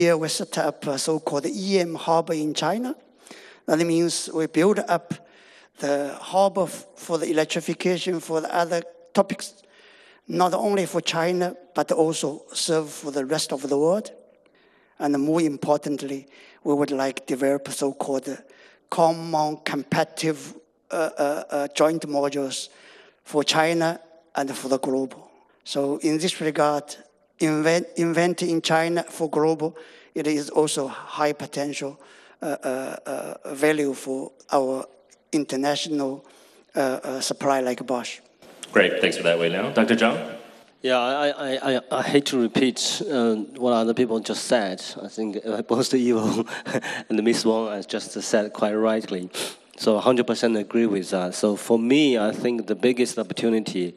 Here we set up a so-called EM hub in China. That means we build up the hub for the electrification for the other topics, not only for China, but also serve for the rest of the world. And more importantly, we would like to develop so-called common competitive joint modules for China and for the global. So in this regard, invent in China for global, it is also high potential value for our international supply like Bosch. Great, thanks for that, Wei Liang. Dr. Zhang? Yeah, I hate to repeat what other people just said. I think both Ivo and Ms. Wang has just said quite rightly. So 100% agree with that. So for me, I think the biggest opportunity,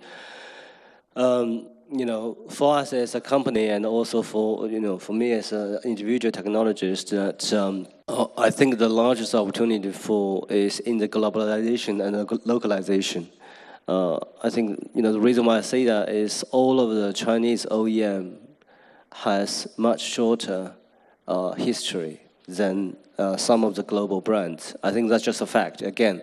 for us as a company and also for me as an individual technologist, that I think the largest opportunity is in the globalization and the localization. I think the reason why I say that is all of the Chinese OEM has much shorter history than some of the global brands. I think that's just a fact. Again,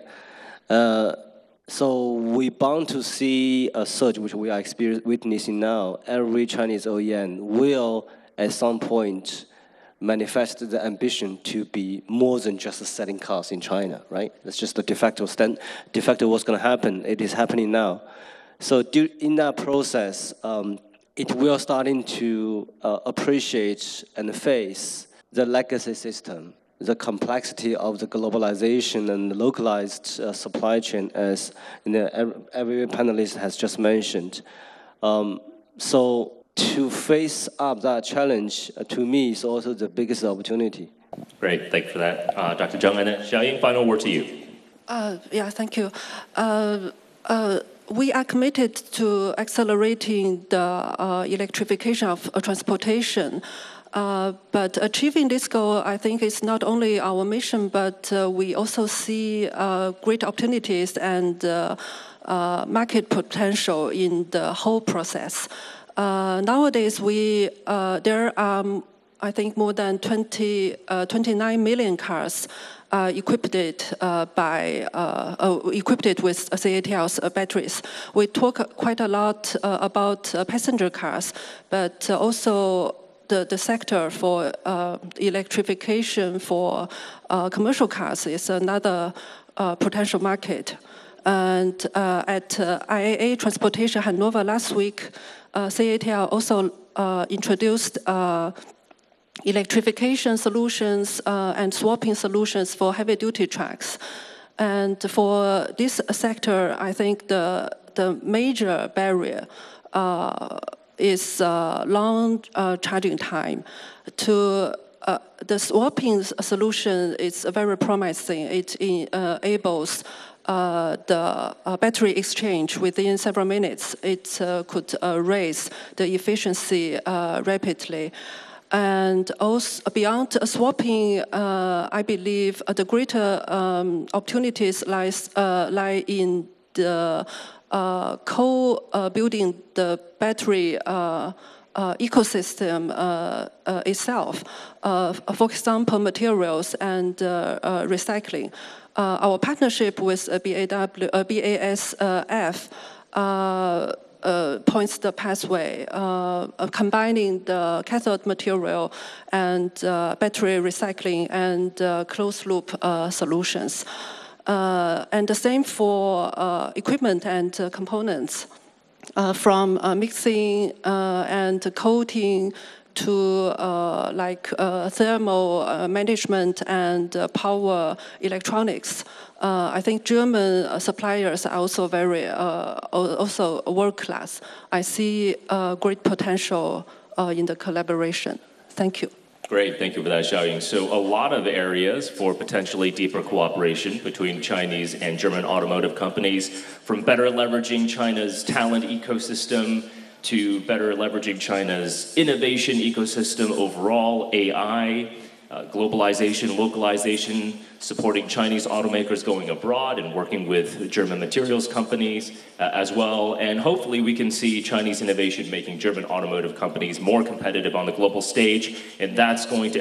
so we're bound to see a surge, which we are witnessing now. Every Chinese OEM will, at some point, manifest the ambition to be more than just selling cars in China, right? That's just the de facto what's going to happen. It is happening now. So in that process, it will starting to appreciate and face the legacy system, the complexity of the globalization and the localized supply chain, as every panelist has just mentioned. So to face up that challenge, to me, is also the biggest opportunity. Great, thank you for that, Dr. Zhang. And Xiaoying, final word to you. Yeah, thank you. We are committed to accelerating the electrification of transportation. But achieving this goal, I think, is not only our mission, but we also see great opportunities and market potential in the whole process. Nowadays, there are, I think, more than 29 million cars equipped with CATL's batteries. We talk quite a lot about passenger cars, but also the sector for electrification for commercial cars is another potential market. And at IAA Transportation Hanover last week, CATL also introduced electrification solutions and swapping solutions for heavy-duty trucks. And for this sector, I think the major barrier is long charging time. The swapping solution is very promising. It enables the battery exchange within several minutes. It could raise the efficiency rapidly. And also beyond swapping, I believe the greater opportunities lie in the co-building the battery ecosystem itself. For example, materials and recycling. Our partnership with BASF points the pathway, combining the cathode material and battery recycling and closed-loop solutions. And the same for equipment and components, from mixing and coating to thermal management and power electronics. I think German suppliers are also also world-class. I see great potential in the collaboration. Thank you. Great, thank you for that, Xiaoying. So a lot of areas for potentially deeper cooperation between Chinese and German automotive companies, from better leveraging China's talent ecosystem to better leveraging China's innovation ecosystem overall, AI, globalization, localization, supporting Chinese automakers going abroad and working with German materials companies as well. And hopefully we can see Chinese innovation making German automotive companies more competitive on the global stage, and that's going to